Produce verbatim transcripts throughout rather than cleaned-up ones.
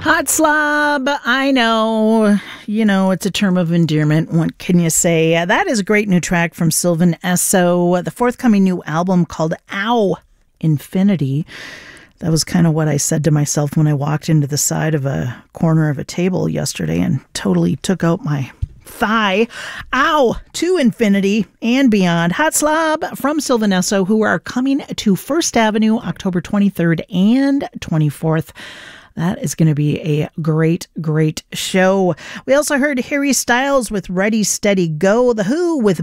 Hot slob, I know. You know, it's a term of endearment. What can you say? Uh, that is a great new track from Sylvan Esso, the forthcoming new album called Ow, Infinity. That was kind of what I said to myself when I walked into the side of a corner of a table yesterday and totally took out my thigh. Ow, to infinity and beyond. Hot slob from Sylvan Esso, who are coming to First Avenue October twenty-third and twenty-fourth. That is going to be a great, great show. We also heard Harry Styles with Ready, Steady, Go. The Who with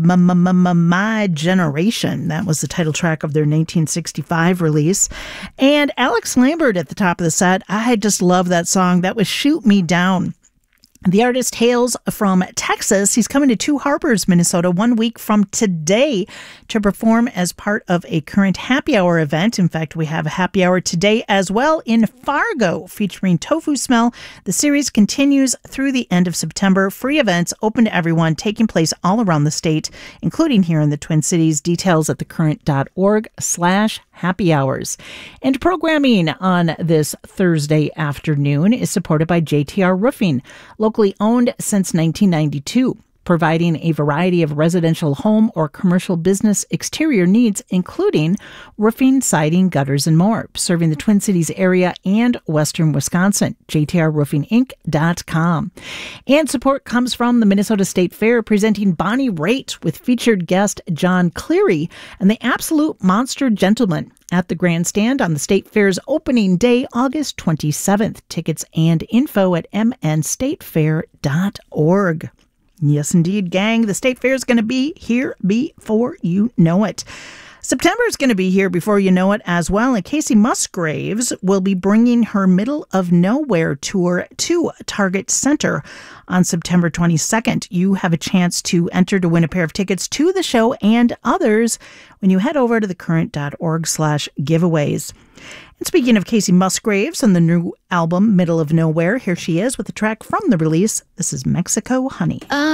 My Generation. That was the title track of their nineteen sixty-five release. And Alex Lambert at the top of the set. I just love that song. That was Shoot Me Down. The artist hails from Texas. He's coming to Two Harbors, Minnesota, one week from today to perform as part of a current happy hour event. In fact, we have a happy hour today as well in Fargo featuring Tofu Smell. The series continues through the end of September. Free events open to everyone, taking place all around the state, including here in the Twin Cities. Details at thecurrent.org slash happy hours. And programming on this Thursday afternoon is supported by J T R Roofing, locally owned since nineteen ninety-two, providing a variety of residential home or commercial business exterior needs, including roofing, siding, gutters, and more, serving the Twin Cities area and western Wisconsin. J T R roofing inc dot com. And support comes from the Minnesota State Fair, presenting Bonnie Raitt with featured guest John Cleary and the Absolute Monster Gentleman at the grandstand on the State Fair's opening day, August twenty-seventh. Tickets and info at m n state fair dot org. Yes, indeed, gang. The State Fair is going to be here before you know it. September is going to be here before you know it as well. And Casey Musgraves will be bringing her Middle of Nowhere tour to Target Center on September twenty-second. You have a chance to enter to win a pair of tickets to the show and others when you head over to thecurrent.org slash giveaways. And speaking of Casey Musgraves and the new album Middle of Nowhere, here she is with a track from the release. This is Mexico Honey. Uh-